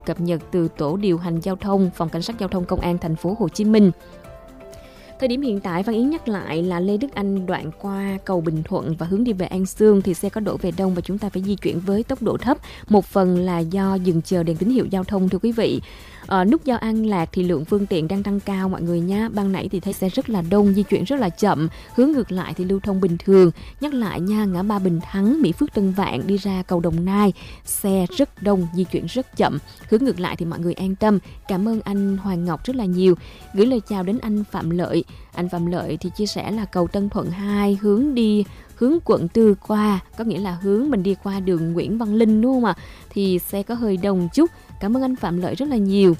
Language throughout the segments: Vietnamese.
cập nhật từ Tổ điều hành giao thông, Phòng Cảnh sát Giao thông Công an thành phố Hồ Chí Minh. Thời điểm hiện tại, Văn Yến nhắc lại là Lê Đức Anh đoạn qua cầu Bình Thuận và hướng đi về An Xương thì xe có đổ về đông và chúng ta phải di chuyển với tốc độ thấp. Một phần là do dừng chờ đèn tín hiệu giao thông thưa quý vị. Ở nút giao An Lạc thì lượng phương tiện đang tăng cao mọi người nhé. Ban nãy thì thấy xe rất là đông, di chuyển rất là chậm. Hướng ngược lại thì lưu thông bình thường. Nhắc lại nha, ngã ba Bình Thắng, Mỹ Phước Tân Vạn đi ra cầu Đồng Nai, xe rất đông, di chuyển rất chậm. Hướng ngược lại thì mọi người an tâm. Cảm ơn anh Hoàng Ngọc rất là nhiều. Gửi lời chào đến anh Phạm Lợi. Anh Phạm Lợi thì chia sẻ là cầu Tân Thuận 2 hướng quận 4 qua, có nghĩa là hướng mình đi qua đường Nguyễn Văn Linh đúng không ạ? Thì xe có hơi đông chút. Cảm ơn anh Phạm Lợi rất là nhiều.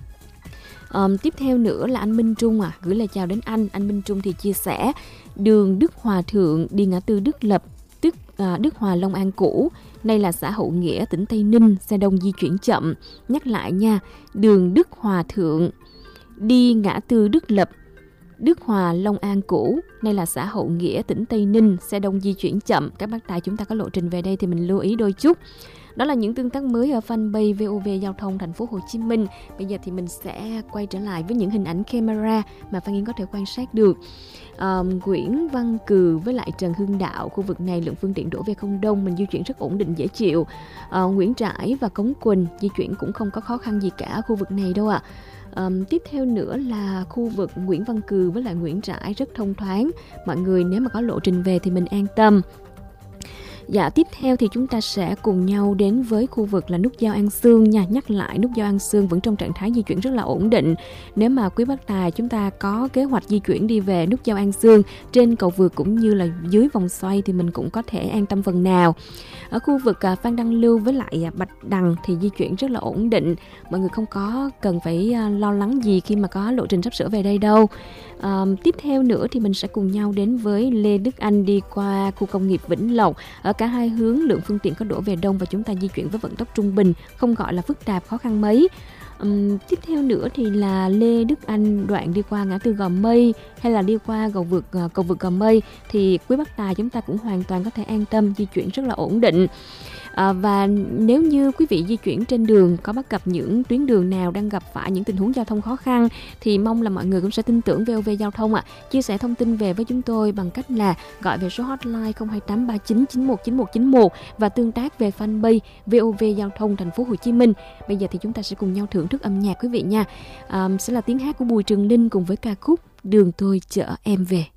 Tiếp theo nữa là anh Minh Trung gửi lời chào đến anh. Anh Minh Trung thì chia sẻ đường Đức Hòa Thượng đi ngã tư Đức Lập, tức Đức Hòa Long An cũ. Nay là xã Hậu Nghĩa, tỉnh Tây Ninh, xe đông di chuyển chậm. Nhắc lại nha, đường Đức Hòa Thượng đi ngã tư Đức Lập, Đức Hòa Long An cũ, nay là xã Hậu Nghĩa, tỉnh Tây Ninh, xe đông di chuyển chậm. Các bác tài chúng ta có lộ trình về đây thì mình lưu ý đôi chút. Đó là những tương tác mới ở fanpage VOV Giao thông thành phố Hồ Chí Minh. Bây giờ thì mình sẽ quay trở lại với những hình ảnh camera mà Phan Yến có thể quan sát được. Nguyễn Văn Cừ với lại Trần Hưng Đạo, khu vực này lượng phương tiện đổ về không đông, mình di chuyển rất ổn định dễ chịu. Nguyễn Trãi và Cống Quỳnh di chuyển cũng không có khó khăn gì cả ở khu vực này đâu ạ. Tiếp theo nữa là khu vực Nguyễn Văn Cừ với lại Nguyễn Trãi rất thông thoáng. Mọi người nếu mà có lộ trình về thì mình an tâm. Dạ, tiếp theo thì chúng ta sẽ cùng nhau đến với khu vực là nút giao An Xương nha. Nhắc lại nút giao An Xương vẫn trong trạng thái di chuyển rất là ổn định. Nếu mà quý bác tài chúng ta có kế hoạch di chuyển đi về nút giao An Xương trên cầu vượt cũng như là dưới vòng xoay thì mình cũng có thể an tâm phần nào. Ở khu vực Phan Đăng Lưu với lại Bạch Đằng thì di chuyển rất là ổn định. Mọi người không có cần phải lo lắng gì khi mà có lộ trình sắp sửa về đây đâu. Tiếp theo nữa thì mình sẽ cùng nhau đến với Lê Đức Anh đi qua khu công nghiệp Vĩnh Lộc. Ở cả hai hướng lượng phương tiện có đổ về đông và chúng ta di chuyển với vận tốc trung bình, không gọi là phức tạp khó khăn mấy. Tiếp theo nữa thì là Lê Đức Anh đoạn đi qua ngã tư Gò Mây hay là đi qua cầu vượt Gò Mây thì quý bác tài chúng ta cũng hoàn toàn có thể an tâm di chuyển rất là ổn định. Và nếu như quý vị di chuyển trên đường có bắt gặp những tuyến đường nào đang gặp phải những tình huống giao thông khó khăn thì mong là mọi người cũng sẽ tin tưởng VOV Giao thông chia sẻ thông tin về với chúng tôi bằng cách là gọi về số hotline 02839919191 và tương tác về fanpage VOV Giao thông thành phố Hồ Chí Minh. Bây giờ thì chúng ta sẽ cùng nhau thưởng thức âm nhạc quý vị nha. Sẽ là tiếng hát của Bùi Trường Linh cùng với ca khúc Đường Tôi Chở Em Về.